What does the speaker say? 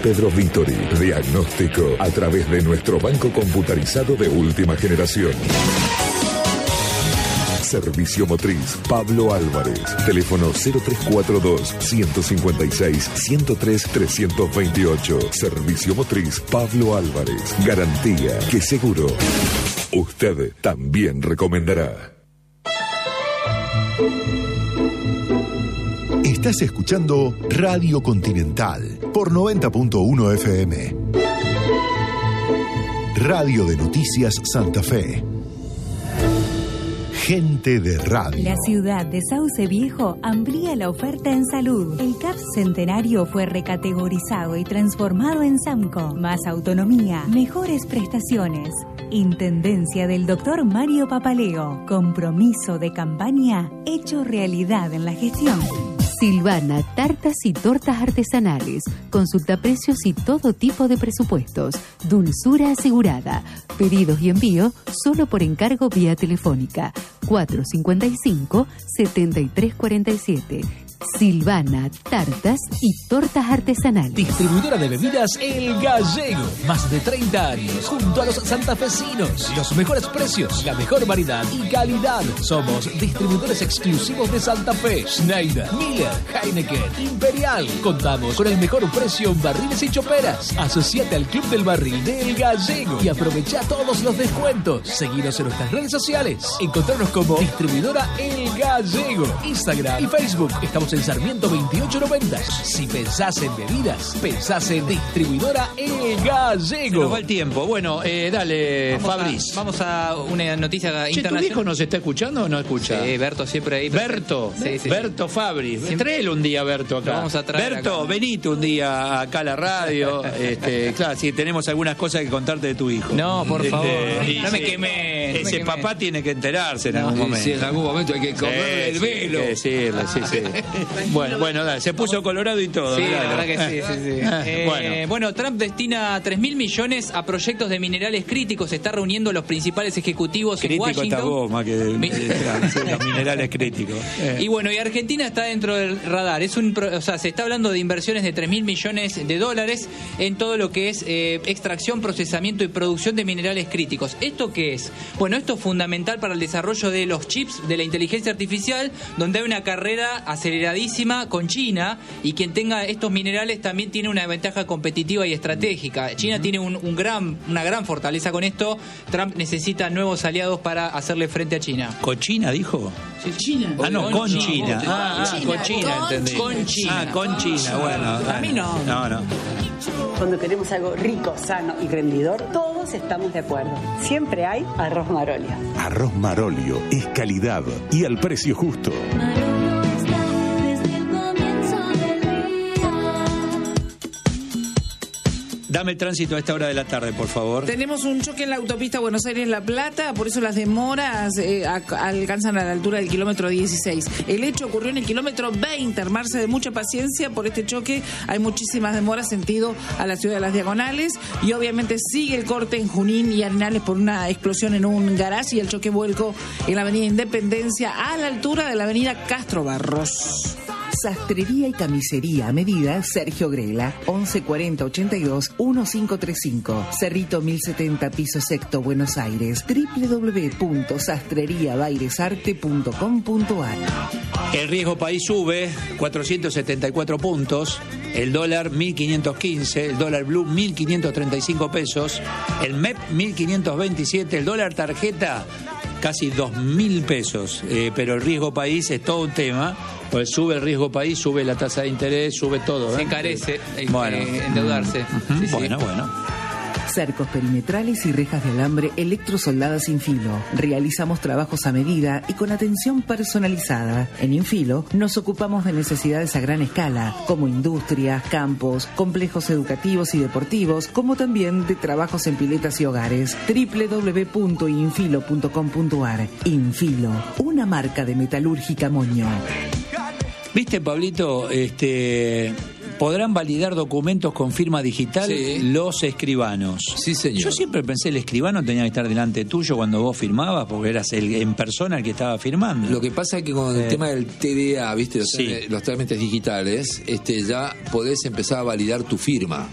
Pedro Vittori. Diagnóstico a través de nuestro banco computarizado de última generación. Servicio Motriz Pablo Álvarez. Teléfono 0342-156-103-328. Servicio Motriz Pablo Álvarez. Garantía que seguro usted también recomendará. Estás escuchando Radio Continental por 90.1 FM. Radio de Noticias Santa Fe. Gente de radio. La ciudad de Sauce Viejo amplía la oferta en salud. El CAPS Centenario fue recategorizado y transformado en SAMCO. Más autonomía, mejores prestaciones. Intendencia del Dr. Mario Papaleo. Compromiso de campaña hecho realidad en la gestión. Silvana, tartas y tortas artesanales. Consulta precios y todo tipo de presupuestos. Dulzura asegurada. Pedidos y envío solo por encargo vía telefónica. 455-7347. Silvana, tartas y tortas artesanales. Distribuidora de bebidas El Gallego. Más de 30 años junto a los santafesinos. Los mejores precios, la mejor variedad y calidad. Somos distribuidores exclusivos de Santa Fe. Schneider, Miller, Heineken, Imperial. Contamos con el mejor precio en barriles y choperas. Asociate al Club del Barril de El Gallego y aprovecha todos los descuentos. Seguinos en nuestras redes sociales. Encontrarnos como Distribuidora El Gallego. Instagram y Facebook. Estamos en Sarmiento 2890. Si pensás en bebidas, pensás en Distribuidora El Gallego. Se nos va el tiempo. Bueno, dale, Fabriz. Vamos a una noticia internacional. ¿Tu viejo nos está escuchando o no escucha? Sí, Berto siempre ahí. Berto, sí. Berto Fabriz. Tráelo un día, Berto, acá. Lo vamos a traer Berto, acá. venite un día acá a la radio. Claro, si tenemos algunas cosas que contarte de tu hijo. No, por favor. No me sí, quemé. Ese papá tiene que enterarse en algún momento. Sí, en algún momento hay que correrle el velo. Hay que decirle, sí. Bueno, dale, se puso colorado y todo. Sí, dale. la verdad que sí. Bueno, Trump destina 3.000 millones a proyectos de minerales críticos. Se está reuniendo los principales ejecutivos en crítico Washington. Está vos, más que los minerales críticos. Y bueno, y Argentina está dentro del radar. Se está hablando de inversiones de 3.000 millones de dólares en todo lo que es extracción, procesamiento y producción de minerales críticos. ¿Esto qué es? Bueno, esto es fundamental para el desarrollo de los chips de la inteligencia artificial, donde hay una carrera aceleradísima con China, y quien tenga estos minerales también tiene una ventaja competitiva y estratégica. China tiene una gran fortaleza con esto. Trump necesita nuevos aliados para hacerle frente a China. ¿Cochina dijo? Sí, China. Con China. Con China, entendí. Con China. Con China, bueno. A mí no. No. Cuando queremos algo rico, sano y rendidor, todos estamos de acuerdo. Siempre hay arroz Marolio. Arroz Marolio es calidad y al precio justo. Dame el tránsito a esta hora de la tarde, por favor. Tenemos un choque en la autopista Buenos Aires-La Plata, por eso las demoras alcanzan a la altura del kilómetro 16. El hecho ocurrió en el kilómetro 20, armarse de mucha paciencia por este choque. Hay muchísimas demoras sentido a la ciudad de Las Diagonales, y obviamente sigue el corte en Junín y Arenales por una explosión en un garage y el choque vuelco en la avenida Independencia a la altura de la avenida Castro Barros. Sastrería y camisería a medida Sergio Grela, 1140-82-1535, Cerrito 1070, piso sexto, Buenos Aires, www.sastreriabairesarte.com.ar. El riesgo país sube 474 puntos, el dólar 1.515, el dólar blue 1.535 pesos, el MEP 1.527, el dólar tarjeta casi 2.000 pesos, pero el riesgo país es todo un tema. Pues sube el riesgo país, sube la tasa de interés, sube todo. Se encarece endeudarse. Sí, bueno. Cercos perimetrales y rejas de alambre electrosoldadas Infilo. Realizamos trabajos a medida y con atención personalizada. En Infilo nos ocupamos de necesidades a gran escala, como industrias, campos, complejos educativos y deportivos, como también de trabajos en piletas y hogares. www.infilo.com.ar. Infilo, una marca de metalúrgica Moño. ¿Viste, Pablito? Podrán validar documentos con firma digital los escribanos. Sí, señor. Yo siempre pensé el escribano tenía que estar delante tuyo cuando vos firmabas, porque eras en persona el que estaba firmando. Lo que pasa es que con el tema del TDA, ¿viste? Los trámites digitales, ya podés empezar a validar tu firma.